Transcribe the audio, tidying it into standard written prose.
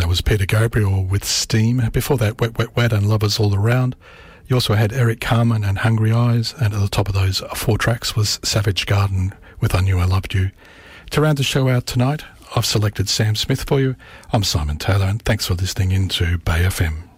was Peter Gabriel with Steam. Before that, Wet, Wet, Wet and Lovers All Around. You also had Eric Carmen and Hungry Eyes, and at the top of those 4 tracks was Savage Garden with I Knew I Loved You. To round the show out tonight, I've selected Sam Smith for you. I'm Simon Taylor, and thanks for listening in to Bay FM.